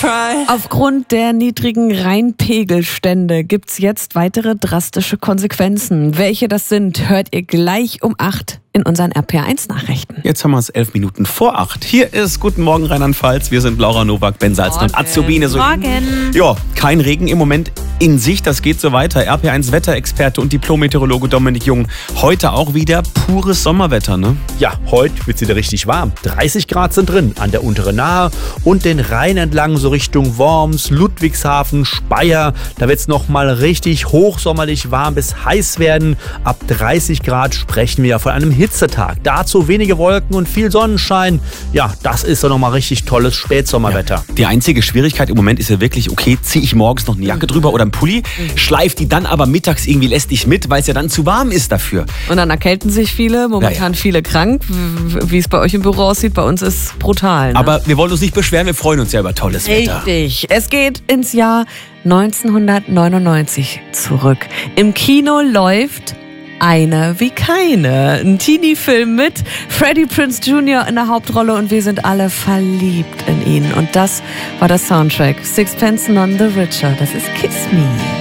Aufgrund der niedrigen Rheinpegelstände gibt's jetzt weitere drastische Konsequenzen. Welche das sind, hört ihr gleich um 8 in unseren RPR1-Nachrichten. Jetzt haben wir es 11 Minuten vor 8. Hier ist Guten Morgen Rheinland-Pfalz. Wir sind Laura Nowak, Ben Salzen und Azubine. Morgen. Ja, kein Regen im Moment in Sicht. Das geht so weiter. RPR1 Wetterexperte und Diplom-Meteorologe Dominik Jung. Heute auch wieder pures Sommerwetter, ne? Ja, heute wird es wieder richtig warm. 30 Grad sind drin an der unteren Nahe und den Rhein entlang so Richtung Worms, Ludwigshafen, Speyer. Da wird es nochmal richtig hochsommerlich warm bis heiß werden. Ab 30 Grad sprechen wir ja von einem Hitzetag. Dazu wenige Wolken und viel Sonnenschein. Ja, das ist doch nochmal richtig tolles Spätsommerwetter. Ja, die einzige Schwierigkeit im Moment ist ja wirklich, okay, ziehe ich morgens noch eine Jacke drüber oder einen Pulli, schleife die dann aber mittags irgendwie lästig mit, weil es ja dann zu warm ist dafür. Und dann erkälten sich viele, momentan viele krank. Wie es bei euch im Büro aussieht, bei uns ist brutal. Ne? Aber wir wollen uns nicht beschweren, wir freuen uns ja über tolles Wetter. Richtig. Es geht ins Jahr 1999 zurück. Im Kino läuft Eine wie keine. Ein Teenie-Film mit Freddie Prinze Jr. in der Hauptrolle und wir sind alle verliebt in ihn. Und das war der Soundtrack. Sixpence None the Richer. Das ist Kiss Me.